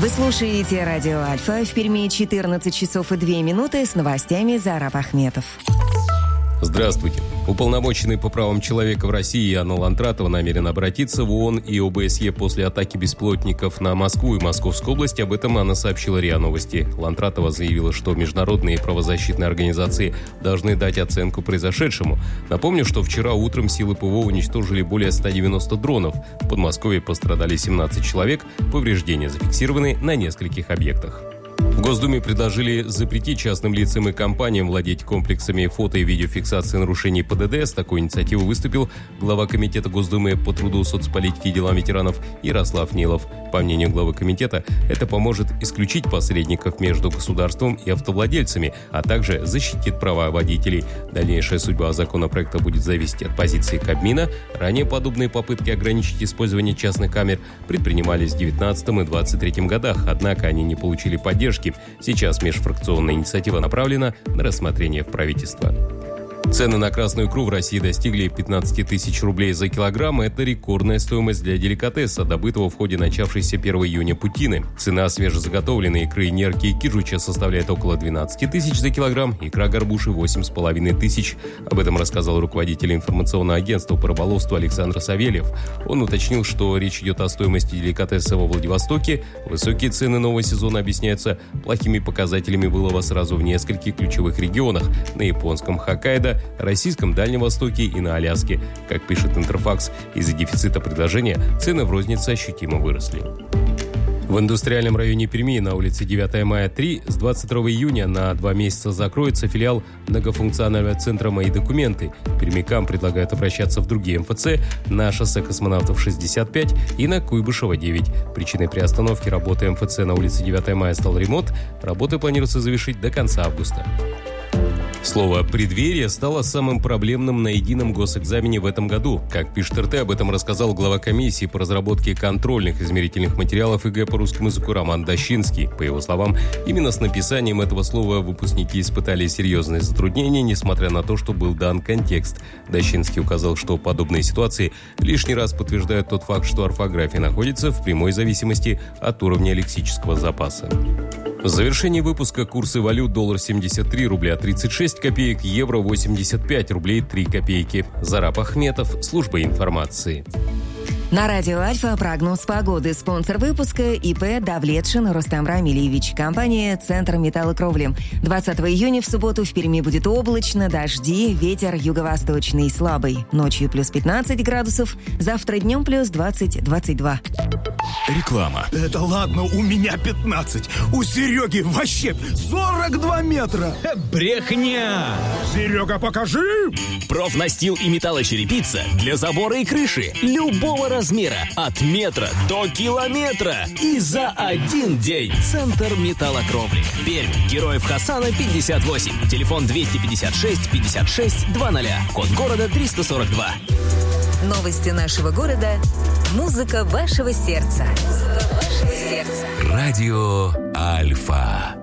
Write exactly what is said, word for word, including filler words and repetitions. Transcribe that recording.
Вы слушаете радио Альфа. В Перми четырнадцать часов и две минуты с новостями Зараб Ахметов. Здравствуйте. Уполномоченный по правам человека в России Анна Лантратова намерена обратиться в ООН и ОБСЕ после атаки беспилотников на Москву и Московскую область. Об этом она сообщила РИА Новости. Лантратова заявила, что международные правозащитные организации должны дать оценку произошедшему. Напомню, что вчера утром силы ПВО уничтожили более ста девяноста дронов. В Подмосковье пострадали семнадцать человек. Повреждения зафиксированы на нескольких объектах. В Госдуме предложили запретить частным лицам и компаниям владеть комплексами фото- и видеофиксации нарушений ПДД. С такой инициативой выступил глава Комитета Госдумы по труду, соцполитике и делам ветеранов Ярослав Нилов. По мнению главы комитета, это поможет исключить посредников между государством и автовладельцами, а также защитит права водителей. Дальнейшая судьба законопроекта будет зависеть от позиции Кабмина. Ранее подобные попытки ограничить использование частных камер предпринимались в девятнадцатом и двадцать третьем годах, однако они не получили поддержки. Сейчас межфракционная инициатива направлена на рассмотрение в правительство. Цены на красную икру в России достигли пятнадцать тысяч рублей за килограмм. Это рекордная стоимость для деликатеса, добытого в ходе начавшейся первого июня путины. Цена свежезаготовленной икры нерки и кижуча составляет около двенадцать тысяч за килограмм, икра горбуши – восемь с половиной тысяч. Об этом рассказал руководитель информационного агентства по рыболовству Александр Савельев. Он уточнил, что речь идет о стоимости деликатеса во Владивостоке. Высокие цены нового сезона объясняются плохими показателями вылова сразу в нескольких ключевых регионах – на японском Хоккайдо, российском Дальнем Востоке и на Аляске. Как пишет Интерфакс, из-за дефицита предложения цены в рознице ощутимо выросли. В индустриальном районе Перми на улице девятого мая три с двадцать второго июня на два месяца закроется филиал многофункционального центра «Мои документы». Пермякам предлагают обращаться в другие эм эф цэ на шоссе Космонавтов шестьдесят пять и на Куйбышева девять. Причиной приостановки работы эм эф цэ на улице девятого мая стал ремонт. Работы планируется завершить до конца августа. Слово «преддверие» стало самым проблемным на едином госэкзамене в этом году. Как пишет эр тэ, об этом рассказал глава комиссии по разработке контрольных измерительных материалов ЕГЭ по русскому языку Роман Дощинский. По его словам, именно с написанием этого слова выпускники испытали серьезные затруднения, несмотря на то, что был дан контекст. Дощинский указал, что подобные ситуации лишний раз подтверждают тот факт, что орфография находится в прямой зависимости от уровня лексического запаса. В завершении выпуска курсы валют: доллар семьдесят три рубля тридцать шесть копеек, евро восемьдесят пять рублей три копейки. Зараб Ахметов, служба информации. На радио Альфа прогноз погоды. Спонсор выпуска ИП Давлетшин Рустам Рамильевич. Компания «Центр металлокровли». двадцатого июня в субботу в Перми будет облачно, дожди, ветер юго-восточный слабый. Ночью плюс пятнадцать градусов, завтра днем плюс двадцать - двадцать два. Реклама. Это ладно, у меня пятнадцать. У Сереги вообще сорок два метра. Брехня! Серега, покажи! Профнастил и металлочерепица для забора и крыши любого размера, от метра до километра. И за один день. Центр металлокровли. Пермь. Героев Хасана пятьдесят восемь. Телефон двести пятьдесят шесть пятьдесят шесть двадцать. Код города триста сорок два. Новости нашего города. Музыка вашего сердца. Музыка вашего сердца. Радио Альфа.